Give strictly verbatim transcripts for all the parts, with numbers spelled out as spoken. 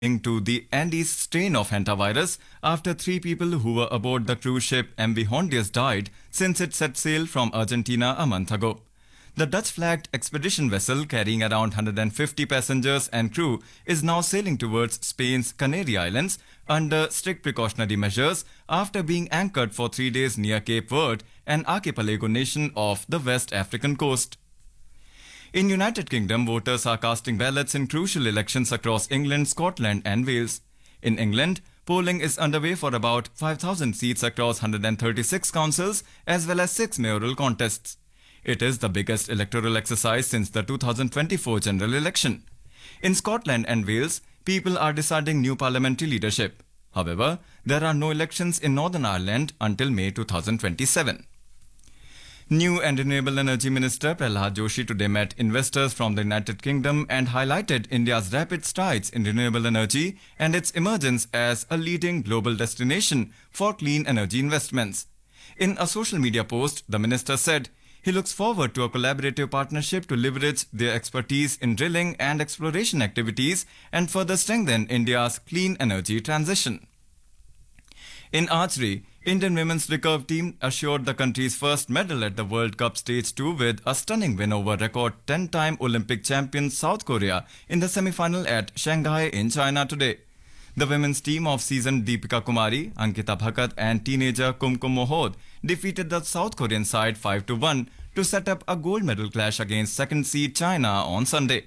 linked to the Andes strain of hantavirus after three people who were aboard the cruise ship M V Hondius died since it set sail from Argentina a month ago. The Dutch-flagged expedition vessel carrying around one hundred fifty passengers and crew is now sailing towards Spain's Canary Islands under strict precautionary measures after being anchored for three days near Cape Verde, an archipelago nation off the West African coast. In United Kingdom, voters are casting ballots in crucial elections across England, Scotland and Wales. In England, polling is underway for about five thousand seats across one hundred thirty-six councils as well as six mayoral contests. It is the biggest electoral exercise since the two thousand twenty-four general election. In Scotland and Wales, people are deciding new parliamentary leadership. However, there are no elections in Northern Ireland until May two thousand twenty-seven. New and Renewable Energy Minister Prahlad Joshi today met investors from the United Kingdom and highlighted India's rapid strides in renewable energy and its emergence as a leading global destination for clean energy investments. In a social media post, the minister said he looks forward to a collaborative partnership to leverage their expertise in drilling and exploration activities and further strengthen India's clean energy transition. In archery, Indian women's recurve team assured the country's first medal at the World Cup Stage two with a stunning win over record ten-time Olympic champion South Korea in the semi-final at Shanghai in China today. The women's team of seasoned Deepika Kumari, Ankita Bhakat and teenager Kumkum Mohod defeated the South Korean side five to one to set up a gold medal clash against second seed China on Sunday.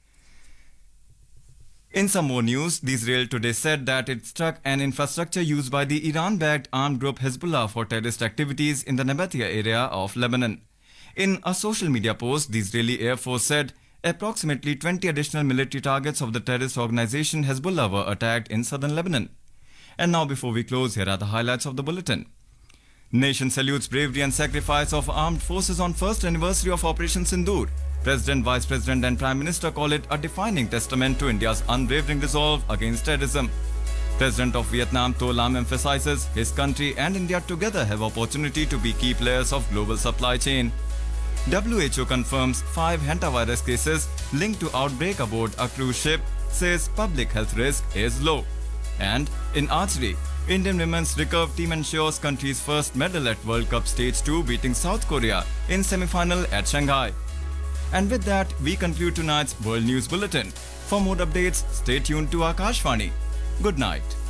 In some more news, Israel today said that it struck an infrastructure used by the Iran-backed armed group Hezbollah for terrorist activities in the Nabatea area of Lebanon. In a social media post, the Israeli Air Force said approximately twenty additional military targets of the terrorist organization Hezbollah were attacked in southern Lebanon. And now before we close, here are the highlights of the bulletin. Nation salutes bravery and sacrifice of armed forces on first anniversary of Operation Sindoor. President, Vice President and Prime Minister call it a defining testament to India's unwavering resolve against terrorism. President of Vietnam To Lam emphasizes his country and India together have opportunity to be key players of global supply chain. W H O confirms five hantavirus cases linked to outbreak aboard a cruise ship, says public health risk is low. And in archery, Indian women's recurve team ensures country's first medal at World Cup Stage two, beating South Korea in semi-final at Shanghai. And with that, we conclude tonight's World News Bulletin. For more updates, stay tuned to Akashvani. Good night.